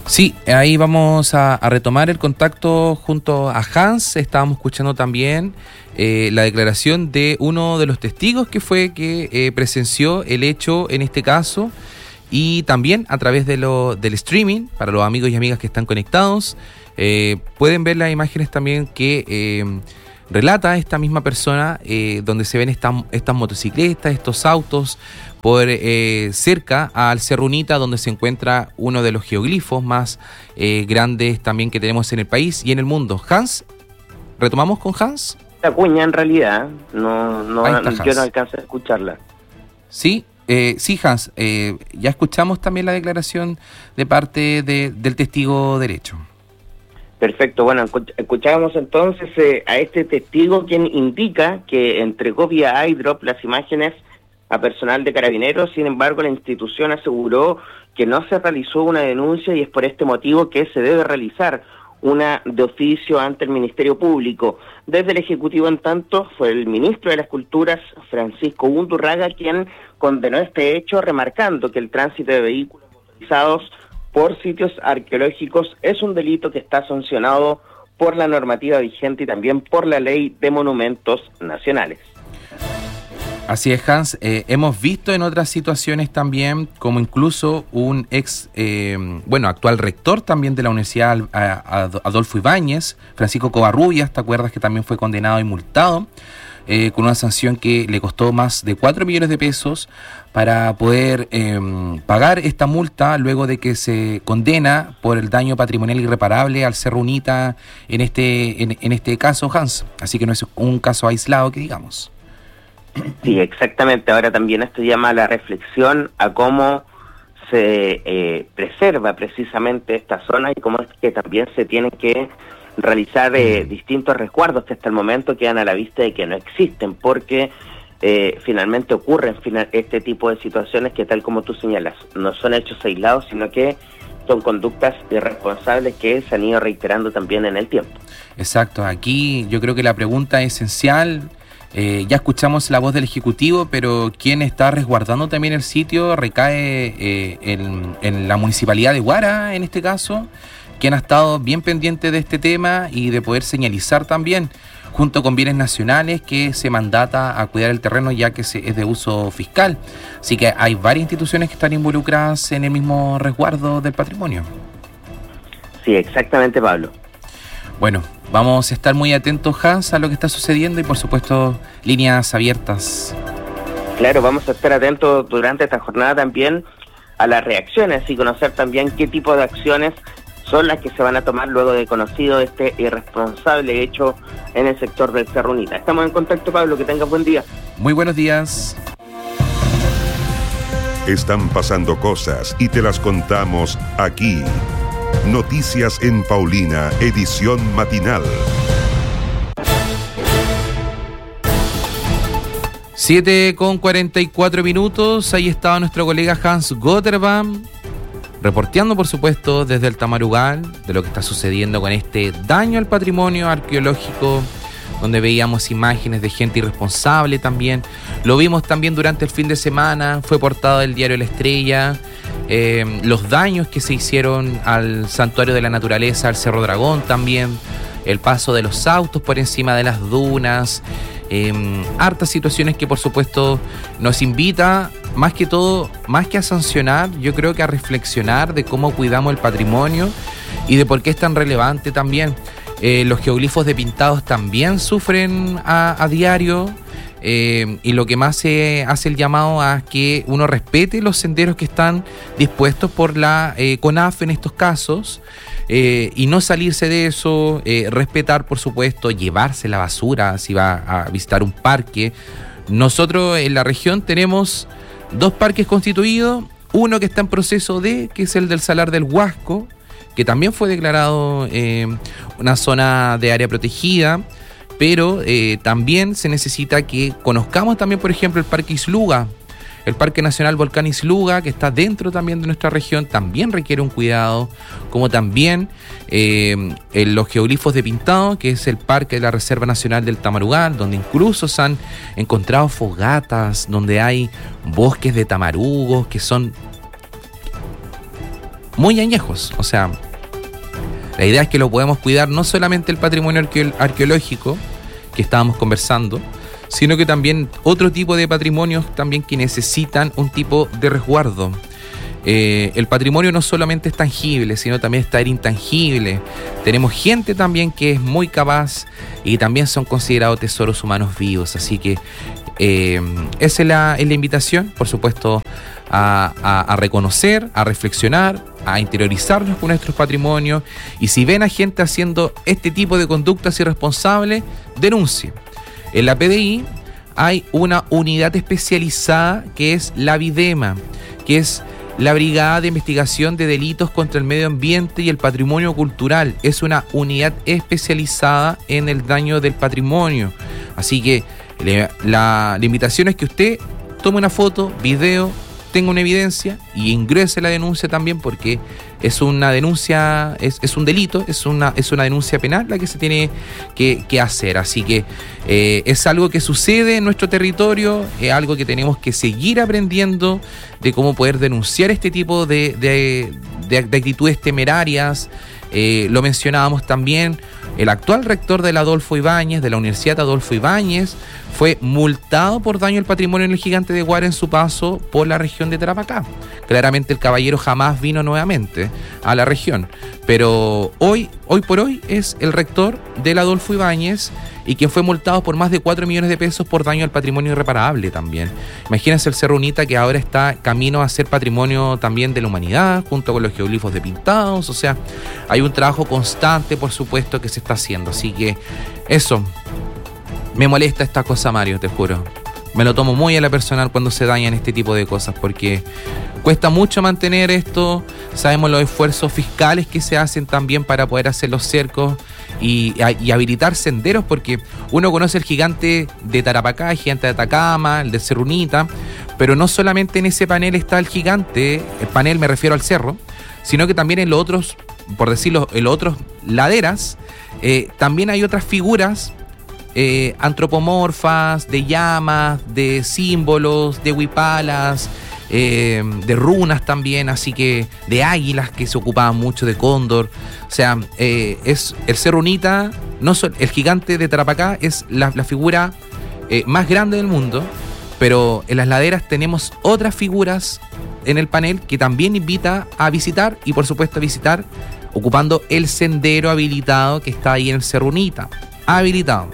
Sí, ahí vamos a retomar el contacto junto a Hans. Estábamos escuchando también la declaración de uno de los testigos que presenció el hecho en este caso, y también a través del streaming, para los amigos y amigas que están conectados, pueden ver las imágenes también que relata esta misma persona, donde se ven estas motocicletas, estos autos, por cerca al Cerro Unita, donde se encuentra uno de los geoglifos más grandes también que tenemos en el país y en el mundo. Hans, ¿retomamos con Hans? La cuña en realidad, no Hans. Yo no alcanzo a escucharla. Sí, sí, Hans, ya escuchamos también la declaración de parte del testigo derecho. Perfecto, bueno, escuchábamos entonces a este testigo, quien indica que entregó vía iDrop las imágenes a personal de Carabineros. Sin embargo, la institución aseguró que no se realizó una denuncia y es por este motivo que se debe realizar una de oficio ante el Ministerio Público. Desde el Ejecutivo, en tanto, fue el ministro de las Culturas, Francisco Undurraga, quien condenó este hecho, remarcando que el tránsito de vehículos motorizados por sitios arqueológicos es un delito que está sancionado por la normativa vigente y también por la Ley de Monumentos Nacionales. Así es, Hans. Hemos visto en otras situaciones también, como incluso un actual rector también de la Universidad Adolfo Ibáñez, Francisco Covarrubias, ¿te acuerdas? Que también fue condenado y multado con una sanción que le costó más de 4 millones de pesos para poder pagar esta multa luego de que se condena por el daño patrimonial irreparable al Cerro Unita en este caso, Hans. Así que no es un caso aislado que digamos. Sí, exactamente. Ahora también esto llama a la reflexión a cómo se preserva precisamente esta zona y cómo es que también se tienen que realizar distintos resguardos que hasta el momento quedan a la vista de que no existen, porque finalmente ocurren este tipo de situaciones que, tal como tú señalas, no son hechos aislados, sino que son conductas irresponsables que se han ido reiterando también en el tiempo. Exacto. Aquí yo creo que la pregunta esencial... ya escuchamos la voz del Ejecutivo, pero quien está resguardando también el sitio recae en la Municipalidad de Huara, en este caso, quien ha estado bien pendiente de este tema y de poder señalizar también, junto con bienes nacionales, que se mandata a cuidar el terreno ya que es de uso fiscal. Así que hay varias instituciones que están involucradas en el mismo resguardo del patrimonio. Sí, exactamente, Pablo. Bueno, vamos a estar muy atentos, Hans, a lo que está sucediendo y, por supuesto, líneas abiertas. Claro, vamos a estar atentos durante esta jornada también a las reacciones y conocer también qué tipo de acciones son las que se van a tomar luego de conocido este irresponsable hecho en el sector del Cerro Unita. Estamos en contacto, Pablo, que tengas buen día. Muy buenos días. Están pasando cosas y te las contamos aquí. Noticias en Paulina, edición matinal. 7:44. Ahí estaba nuestro colega Hans Gotterbaum, reporteando, por supuesto, desde el Tamarugal, de lo que está sucediendo con este daño al patrimonio arqueológico, donde veíamos imágenes de gente irresponsable también. Lo vimos también durante el fin de semana, fue portada del diario La Estrella. Los daños que se hicieron al Santuario de la Naturaleza, al Cerro Dragón también, el paso de los autos por encima de las dunas, hartas situaciones que por supuesto nos invita, más que todo, más que a sancionar, yo creo que a reflexionar de cómo cuidamos el patrimonio y de por qué es tan relevante también. Los geoglifos de pintados también sufren a diario. Y lo que más se hace el llamado a que uno respete los senderos que están dispuestos por la CONAF en estos casos, y no salirse de eso, respetar, por supuesto, llevarse la basura si va a visitar un parque. Nosotros en la región tenemos 2 parques constituidos, uno que está en proceso que es el del Salar del Huasco, que también fue declarado una zona de área protegida, pero también se necesita que conozcamos también, por ejemplo, el Parque Isluga, el Parque Nacional Volcán Isluga, que está dentro también de nuestra región, también requiere un cuidado, como también los geoglifos de Pintado, que es el Parque de la Reserva Nacional del Tamarugal, donde incluso se han encontrado fogatas, donde hay bosques de tamarugos que son muy añejos. O sea, la idea es que lo podemos cuidar no solamente el patrimonio arqueológico que estábamos conversando, sino que también otro tipo de patrimonios también que necesitan un tipo de resguardo. El patrimonio no solamente es tangible, sino también está el intangible. Tenemos gente también que es muy capaz y también son considerados tesoros humanos vivos. Así que esa es la invitación, por supuesto, a reconocer, a reflexionar, a interiorizarnos con nuestros patrimonios. Y si ven a gente haciendo este tipo de conductas irresponsables, denuncien. En la PDI hay una unidad especializada que es la VIDEMA, que es la Brigada de Investigación de Delitos contra el Medio Ambiente y el Patrimonio Cultural. Es una unidad especializada en el daño del patrimonio. Así que la invitación es que usted tome una foto, video, tenga una evidencia y ingrese la denuncia también, porque es una denuncia, es un delito, es una denuncia penal la que se tiene que hacer. Así que es algo que sucede en nuestro territorio, es algo que tenemos que seguir aprendiendo de cómo poder denunciar este tipo de actitudes temerarias. Lo mencionábamos también, el actual rector de la Universidad Adolfo Ibáñez fue multado por daño al patrimonio en el Gigante de Guara en su paso por la región de Tarapacá. Claramente el caballero jamás vino nuevamente a la región, pero hoy por hoy es el rector del Adolfo Ibáñez y quien fue multado por más de 4 millones de pesos por daño al patrimonio irreparable también. Imagínense el Cerro Unita, que ahora está camino a ser patrimonio también de la humanidad, junto con los geoglifos de Pintados. O sea, hay un trabajo constante, por supuesto, que se está haciendo. Así que eso, me molesta esta cosa, Mario, te juro. Me lo tomo muy a la personal cuando se dañan este tipo de cosas, porque cuesta mucho mantener esto. Sabemos los esfuerzos fiscales que se hacen también para poder hacer los cercos y habilitar senderos, porque uno conoce el Gigante de Tarapacá, el Gigante de Atacama, el de Cerro Unita, pero no solamente en ese panel está el gigante, el panel me refiero al cerro, sino que también en los otros, por decirlo, en los otros laderas, también hay otras figuras antropomorfas, de llamas, de símbolos, de huipalas, de runas también, así que de águilas que se ocupaban mucho, de cóndor. O sea, es el Cerro Unita, el Gigante de Tarapacá es la figura más grande del mundo, pero en las laderas tenemos otras figuras en el panel que también invita a visitar, y por supuesto a visitar ocupando el sendero habilitado que está ahí en el Cerro Unita, habilitado.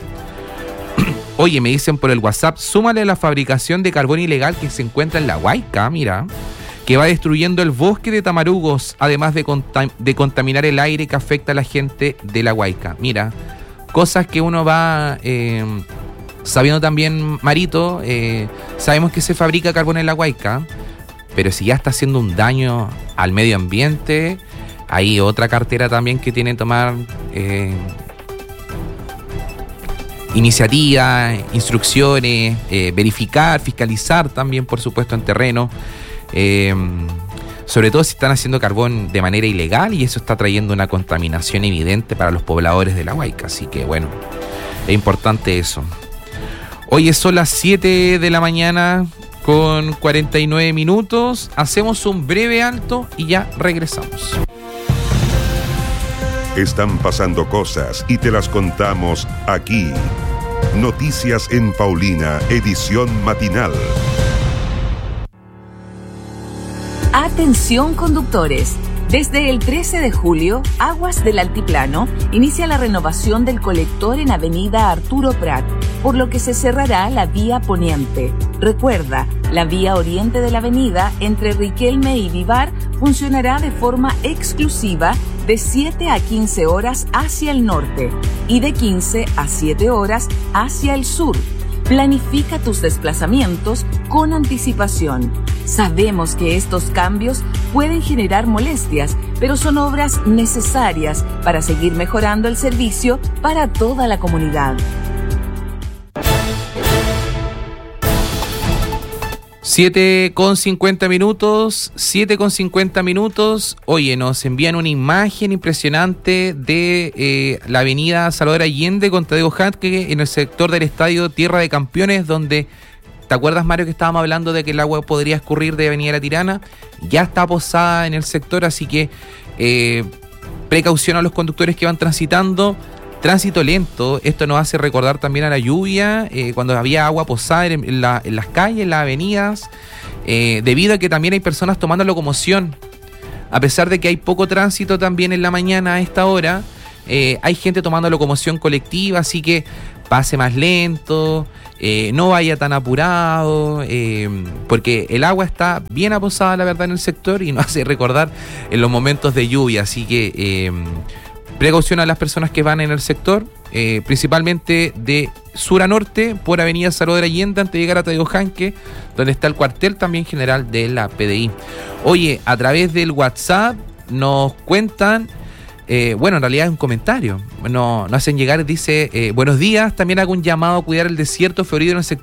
Oye, me dicen por el WhatsApp, súmale la fabricación de carbón ilegal que se encuentra en la Huayca, mira, que va destruyendo el bosque de tamarugos, además de contaminar el aire que afecta a la gente de la Huayca. Mira, cosas que uno va sabiendo también, Marito. Sabemos que se fabrica carbón en la Huayca, pero si ya está haciendo un daño al medio ambiente, hay otra cartera también que tiene que tomar iniciativas, instrucciones, verificar, fiscalizar también, por supuesto, en terreno, sobre todo si están haciendo carbón de manera ilegal, y eso está trayendo una contaminación evidente para los pobladores de la Huayca. Así que bueno, es importante eso. Hoy son las 7 de la mañana con 49 minutos. Hacemos un breve alto y ya regresamos. Están pasando cosas y te las contamos aquí. Noticias en Paulina, edición matinal. Atención conductores. Desde el 13 de julio, Aguas del Altiplano inicia la renovación del colector en Avenida Arturo Prat, por lo que se cerrará la vía poniente. Recuerda, la vía oriente de la avenida entre Riquelme y Vivar funcionará de forma exclusiva de 7 a 15 horas hacia el norte y de 15 a 7 horas hacia el sur. Planifica tus desplazamientos con anticipación. Sabemos que estos cambios pueden generar molestias, pero son obras necesarias para seguir mejorando el servicio para toda la comunidad. 7:50 minutos. Oye, nos envían una imagen impresionante de la avenida Salvador Allende con Tadeo Hatke en el sector del Estadio Tierra de Campeones, donde ¿te acuerdas, Mario, que estábamos hablando de que el agua podría escurrir de Avenida La Tirana? Ya está posada en el sector, así que precaución a los conductores que van transitando. Tránsito lento, esto nos hace recordar también a la lluvia, cuando había agua posada en las calles, en las avenidas, debido a que también hay personas tomando locomoción. A pesar de que hay poco tránsito también en la mañana a esta hora, hay gente tomando locomoción colectiva, así que pase más lento, no vaya tan apurado, porque el agua está bien aposada, la verdad, en el sector y nos hace recordar en los momentos de lluvia, así que precaución a las personas que van en el sector, principalmente de sur a norte, por Avenida Salvador Allende, antes de llegar a Teojanque, donde está el cuartel también general de la PDI. Oye, a través del WhatsApp nos cuentan, bueno, en realidad es un comentario, nos hacen llegar, dice, buenos días, también hago un llamado a cuidar el desierto florido en el sector